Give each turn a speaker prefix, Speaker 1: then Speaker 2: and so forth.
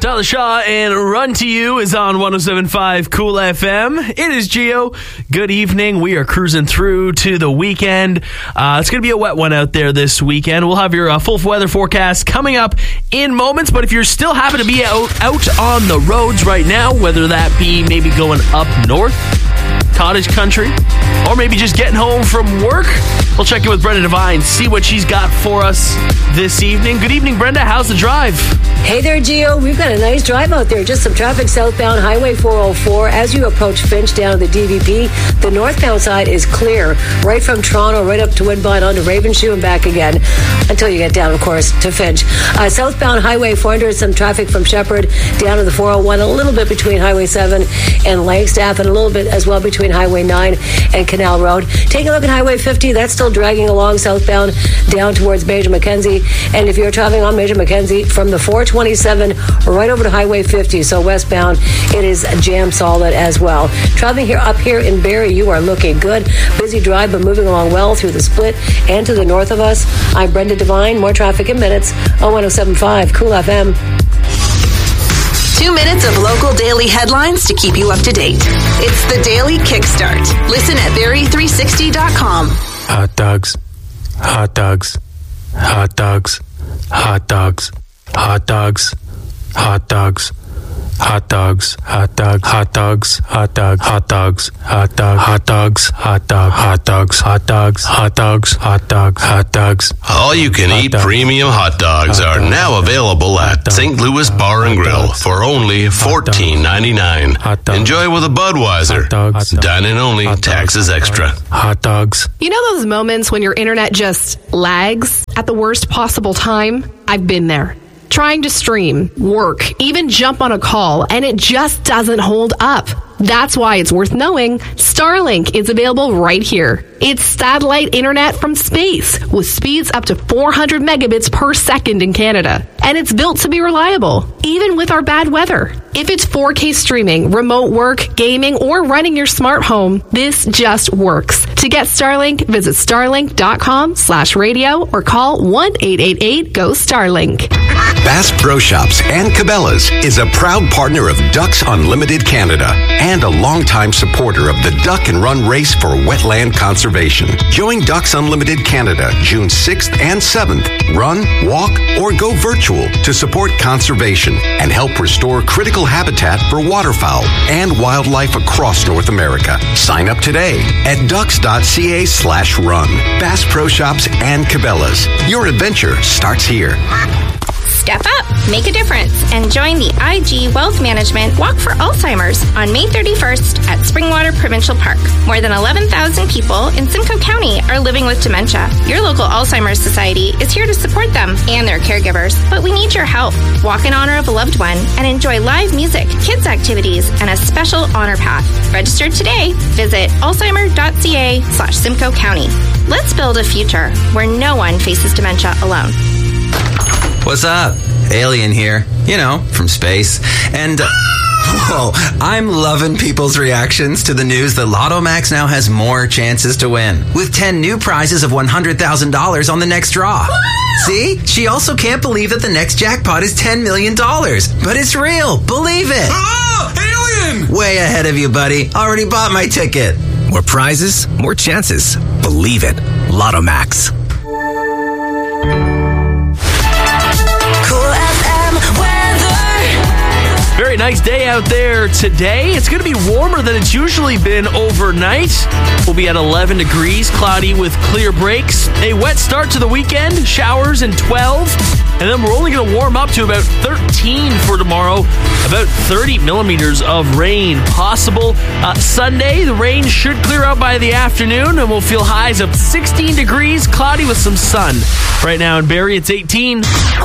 Speaker 1: Tyler Shaw and Run to You is on 107.5 Cool FM. It is Gio. Good evening. We are cruising through to the weekend. It's going to be a wet one out there this weekend. We'll have your full weather forecast coming up in moments. But if you're still happen to be out on the roads right now, whether that be maybe going up north, cottage country, or maybe just getting home from work, we'll check in with Brenda Devine, see what she's got for us this evening. Good evening, Brenda. How's the drive?
Speaker 2: Hey there, Gio. We've got a nice drive out there. Just some traffic southbound Highway 404 as you approach Finch down to the DVP. The northbound side is clear right from Toronto right up to Woodbine onto Ravenshoe and back again until you get down, of course, to Finch. Southbound Highway 400, some traffic from Shepherd down to the 401, a little bit between Highway 7 and Langstaff, and a little bit as well between Highway 9 and Canal Road. Take a look at Highway 50. That's still dragging along southbound down towards Major Mackenzie. And if you're traveling on Major Mackenzie from the 427 right over to Highway 50, so westbound, it is jam solid as well. Traveling up here in Barrie, you are looking good. Busy drive, but moving along well through the split and to the north of us. I'm Brenda Devine. More traffic in minutes on 107.5 Cool FM.
Speaker 3: 2 minutes of local daily headlines to keep you up to date. It's the Daily Kickstart. Listen at Barrie360.com.
Speaker 4: Hot dogs. Hot dogs. Hot dogs. Hot dogs. Hot dogs. Hot dogs. Hot dogs, hot dog, hot dogs, hot dog, hot dogs, hot dog, hot dogs, hot dog, hot dogs, hot dogs, hot dogs, hot dog, hot dogs.
Speaker 5: All you can eat premium hot dogs are now available at St. Louis Bar and Grill for only $14.99. Enjoy with a Budweiser. Dine-in only, taxes extra.
Speaker 4: Hot dogs.
Speaker 6: You know those moments when your internet just lags at the worst possible time? I've been there. Trying to stream, work, even jump on a call, and it just doesn't hold up. That's why it's worth knowing Starlink is available right here. It's satellite internet from space with speeds up to 400 megabits per second in Canada. And it's built to be reliable, even with our bad weather. If it's 4K streaming, remote work, gaming, or running your smart home, this just works. To get Starlink, visit starlink.com/radio or call 1-888-GO-STARLINK.
Speaker 7: Bass Pro Shops and Cabela's is a proud partner of Ducks Unlimited Canada and a longtime supporter of the Duck and Run Race for Wetland Conservation. Join Ducks Unlimited Canada June 6th and 7th. Run, walk, or go virtual to support conservation and help restore critical habitat for waterfowl and wildlife across North America. Sign up today at ducks.ca/run. Bass Pro Shops and Cabela's. Your adventure starts here.
Speaker 8: Step up, make a difference, and join the IG Wealth Management Walk for Alzheimer's on May 31st at Springwater Provincial Park. More than 11,000 people in Simcoe County are living with dementia. Your local Alzheimer's Society is here to support them and their caregivers, but we need your help. Walk in honor of a loved one and enjoy live music, kids' activities, and a special honor path. Register today. Visit alzheimer.ca/Simcoe County. Let's build a future where no one faces dementia alone.
Speaker 9: What's up? Alien here. You know, from space. And, whoa, I'm loving people's reactions to the news that Lotto Max now has more chances to win, with 10 new prizes of $100,000 on the next draw. See? She also can't believe that the next jackpot is $10 million. But it's real. Believe it.
Speaker 10: Oh, alien!
Speaker 9: Way ahead of you, buddy. Already bought my ticket.
Speaker 10: More prizes, more chances. Believe it. Lotto Max.
Speaker 1: Very nice day out there today. It's going to be warmer than it's usually been overnight. We'll be at 11 degrees, cloudy with clear breaks. A wet start to the weekend, showers and 12. And then we're only going to warm up to about 13 for tomorrow. About 30 millimeters of rain possible. Sunday, the rain should clear out by the afternoon, and we'll feel highs of 16 degrees, cloudy with some sun. Right now in Barrie, it's 18.